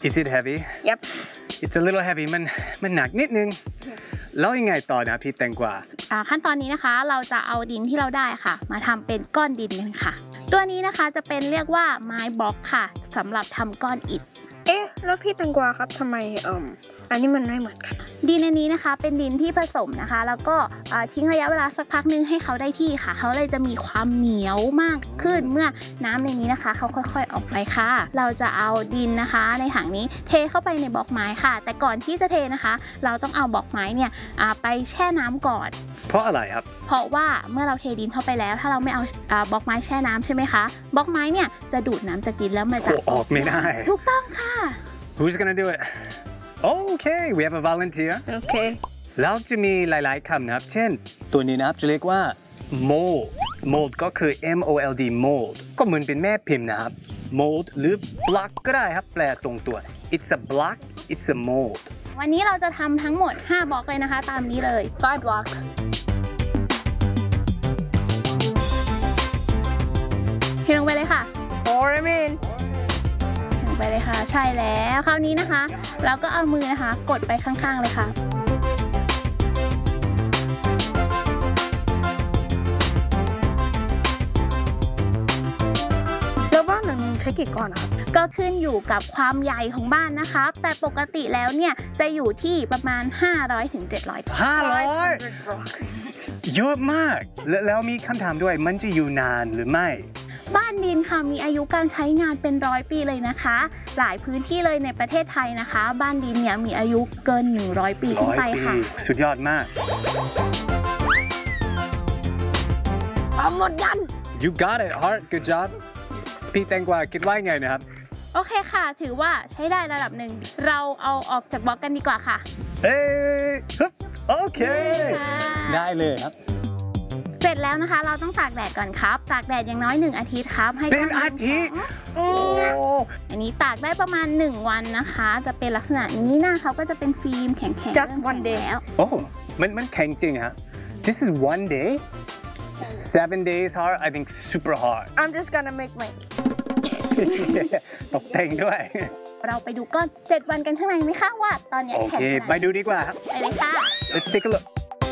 Is it heavy? Yep. It's a little heavy มันหนักนิดนึงแล้วยังไงต่อนะพี่แตงกวาขั้นตอนนี้นะคะเราจะเอาดินที่เราได้ค่ะมาทำเป็นก้อนดินกันค่ะตัวนี้นะคะจะเป็นเรียกว่าไม้บล็อกค่ะสำหรับทำก้อนอิฐแล้วพี่แตงกวาครับทำไมอันนี้มันไม่เหมือนกันดินอันนี้นะคะเป็นดินที่ผสมนะคะแล้วก็ทิ้งระยะเวลาสักพักนึงให้เขาได้ที่ค่ะเขาเลยจะมีความเหนียวมากขึ้นเมื่อน้ำในนี้นะคะเขาค่อยๆออกไปค่ะเราจะเอาดินนะคะในถังนี้เทเข้าไปในบล็อกไม้ค่ะแต่ก่อนที่จะเทนะคะเราต้องเอาบล็อกไม้เนี่ยไปแช่น้ำก่อนเพราะอะไรครับเพราะว่าเมื่อเราเทดินเข้าไปแล้วถ้าเราไม่เอาบล็อกไม้แช่น้ำใช่ไหมคะบล็อกไม้เนี่ยจะดูดน้ำจากดินแล้วมันจะออกไม่ได้ถูกต้องค่ะ Who's gonna do it? Okay, we have a volunteer. Okay. แล้วจะมีหลายๆคำนะครับเช่นตัวนี้นะครับจะเรียกว่า mold mold ก็คือ mold mold ก็เหมือนเป็นแม่พิมพ์นะครับ mold หรือ block ก็ได้ครับแปลตรงตัว it's a block it's a mold วันนี้เราจะทำทั้งหมด5บล็อกเลยนะคะตามนี้เลย 5 blocks เทลงไปเลยค่ะ Pour them in ไปเลยค่ะใช่แล้วคราวนี้นะคะเราก็เอามือนะคะกดไปข้างๆเลยค่ะแล้วบ้านหนึ่งใช้กี่ก้อนครับก็ขึ้นอยู่กับความใหญ่ของบ้านนะคะแต่ปกติแล้วเนี่ยจะอยู่ที่ประมาณ500 ถึง 700 500 เยอะมากแล้วมีคำถามด้วยมันจะอยู่นานหรือไม่บ้านดินค่ะมีอายุการใช้งานเป็น100 ปีเลยนะคะหลายพื้นที่เลยในประเทศไทยนะคะบ้านดินเนี่ยมีอายุเกิน100 ปีขึ้นไปค่ะสุดยอดมากหมดยัน You got it Heart good job พี่แตงกวาคิดว่าไงนะครับโอเคค่ะถือว่าใช้ได้ระดับหนึ่งเราเอาออกจากบล็อกกันดีกว่าค่ะโอเคได้เลยครับเสร็จแล้วนะคะเราต้องตากแดดก่อนครับตากแดดอย่างน้อย1 อาทิตย์ครับให้เป็นอาทิตย์อันนี้ตากได้ประมาณ1 วันนะคะจะเป็นลักษณะนี้หน้าเขาก็จะเป็นฟิล์มแข็งๆ Just one day แล้วโอ้มันแข็งจริงฮะ This is one day 7 days hard I think super hard I'm just gonna make my ตกแต่งด้วยเราไปดูก้อน7 วันกันข้างในไหมคะว่าตอนนี้แข็งขนาดไหนไปดูดีกว่าครับไปเลยค่ะ Let's take a look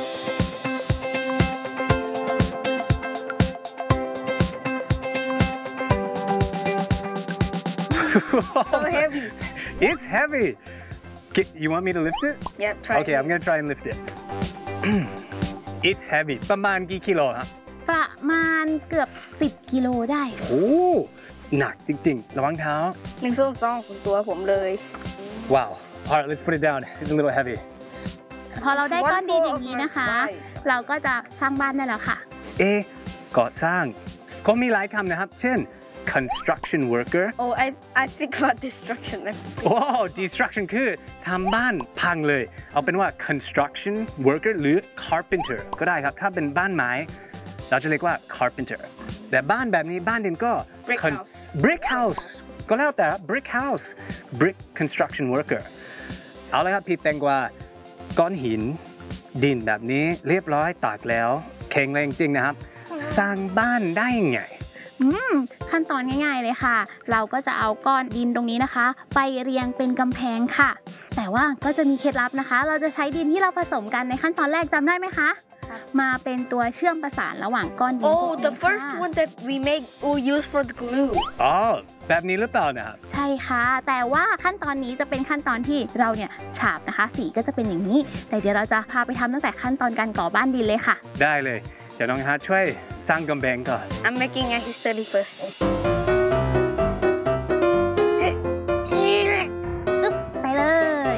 So heavy. It's heavy. You want me to lift it? Yep, try Okay, I'm gonna try and lift it. It's heavy. ประมาณกี่กิโลครับประมาณเกือบ10 กิโลได้โอ้หนักจริงๆระวังเท้า 1 2 ของตัวผมเลย Wow. Alright, let's put it down. It's a little heavy. พอเราได้ก้อนดินอย่างนี้นะคะเราก็จะสร้างบ้านได้แล้วค่ะก่อสร้างก็มีหลายคำนะครับเช่นconstruction worker Oh I think about destruction ว้าว destruction คือทำบ้านพังเลยเอาเป็นว่า construction worker หรือ carpenter ก็ได้ครับถ้าเป็นบ้านไม้เราจะเรียกว่า carpenter แต่บ้านแบบนี้บ้านดินก็ brick house ก็แล้วแต่ brick house brick construction worker เอาละครับพี่แตงกวาก้อนหินดินแบบนี้เรียบร้อยตากแล้วแข็งแรงจริงนะครับสร้างบ้านได้ไงขั้นตอนง่ายๆเลยค่ะเราก็จะเอาก้อนดินตรงนี้นะคะไปเรียงเป็นกำแพงค่ะแต่ว่าก็จะมีเคล็ดลับนะคะเราจะใช้ดินที่เราผสมกันในขั้นตอนแรกจำได้ไหมคะมาเป็นตัวเชื่อมประสานระหว่างก้อนดิน Oh the first one that we make we use for the glue แบบนี้หรือเปล่านะครับใช่ค่ะแต่ว่าขั้นตอนนี้จะเป็นขั้นตอนที่เราเนี่ยฉาบนะคะสีก็จะเป็นอย่างนี้แต่เดี๋ยวเราจะพาไปทำตั้งแต่ขั้นตอนการก่อบ้านดินเลยค่ะได้เลยเดี๋ยวน้องฮาร์ทช่วยสร้างกำแพงก่อน I'm making a history first ไปเลย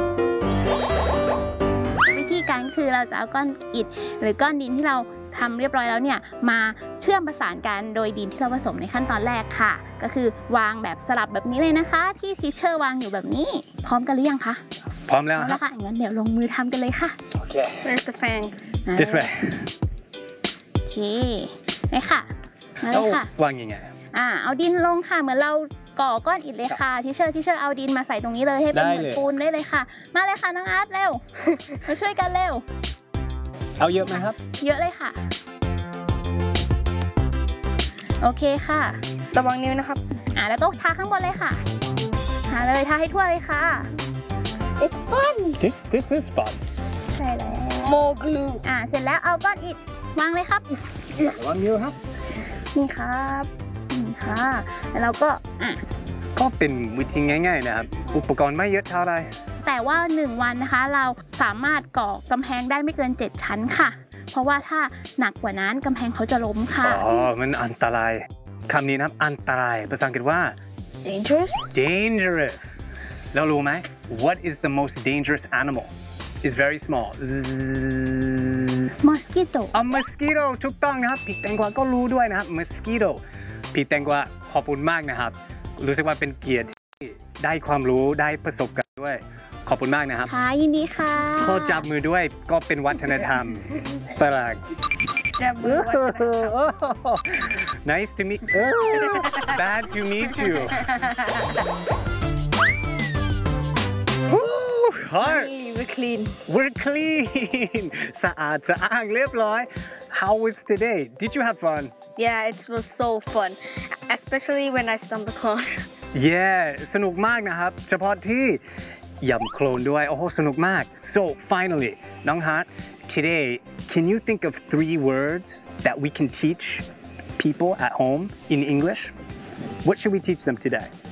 วิธีการคือเราจะเอาก้อนอิฐหรือก้อนดินที่เราทำเรียบร้อยแล้วเนี่ยมาเชื่อมประสานกันโดยดินที่เราผสมในขั้นตอนแรกค่ะก็คือวางแบบสลับแบบนี้เลยนะคะที่ทีเชอร์วางอยู่แบบนี้พร้อมกันหรือยังคะพร้อมแล้วค่ะงั้นเดี๋ยวลงมือทำกันเลยค่ะ Okay Where's the fan This way โอเคนี่ค่ะนั่นเลยค่ะวางยังไงเอาดินลงค่ะเหมือนเราก่อก้อนอิฐเลยค่ะทีเชอร์เอาดินมาใส่ตรงนี้เลยให้เป็นเหมือนปูนได้เลยค่ะมาเลยค่ะน้องอาร์ตเร็วมาช่วยกันเร็วเอาเยอะไหมครับเยอะเลยค่ะโอเคค่ะระวังนิ้วนะครับแล้วก็ทาข้างบนเลยค่ะทาเลยทาให้ทั่วเลยค่ะ It's fun This is fun ใช่แล้ว more glue เสร็จแล้วเอาก้อนอิฐวางเลยครับวางนิ้วครับนี่ครับนี่ค่ะแล้วเราก็ก็เป็นวิธีง่ายๆนะครับ อุปกรณ์ไม่เยอะเท่าไหร่แต่ว่า1วันนะคะเราสามารถก่อกำแพงได้ไม่เกิน7ชั้นค่ะ เพราะว่าถ้าหนักกว่านั้นกำแพงเขาจะล้มค่ะมันอันตรายคำนี้นะครับอันตรายภาษาอังกฤษว่า dangerous dangerous แล้วรู้ไหม What is the most dangerous animal It's very small mosquito A mosquito ถูกต้องนะครับพี่แตงกวาก็รู้ด้วยนะครับ mosquito พี่แตงกวาขอบคุณมากนะครับรู้สึกว่าเป็นเกียรติที่ได้ความรู้ได้ประสบการณ์ด้วยขอบคุณมากนะครับค่ะยินดีค่ะขอจับมือด้วยก็เป็นวัฒนธรรมฝรั่งจะมือ Nice to meet Bad to meet you Heart we're clean We're clean สะอาดสะอ้างเรียบร้อย How was today? Did you have fun? yeah it was so fun especially when I stumbled on Yeah สนุกมากนะครับเฉพาะที่ยำโคลนด้วยโอ้โหสนุกมาก So finally น้องฮาร์ท Today can you think of 3 words that we can teach people at home in English? What should we teach them today?